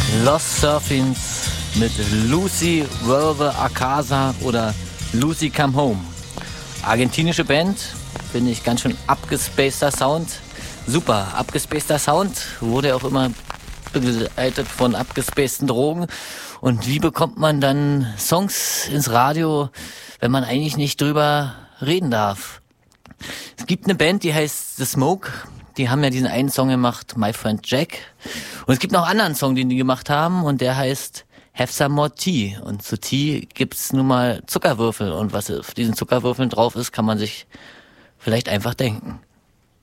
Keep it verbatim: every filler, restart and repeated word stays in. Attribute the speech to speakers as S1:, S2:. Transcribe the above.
S1: Lost Surfings mit Lucy Vuelve a Casa oder Lucy Come Home. Argentinische Band, finde ich ganz schön abgespaceder Sound. Super, abgespaceder Sound, wurde auch immer begleitet von abgespaceden Drogen. Und wie bekommt man dann Songs ins Radio, wenn man eigentlich nicht drüber reden darf? Es gibt eine Band, die heißt The Smoke. Die haben ja diesen einen Song gemacht, My Friend Jack. Und es gibt noch einen anderen Song, den die gemacht haben, und der heißt Have Some More Tea. Und zu Tea gibt's nun mal Zuckerwürfel. Und was auf diesen Zuckerwürfeln drauf ist, kann man sich vielleicht einfach denken.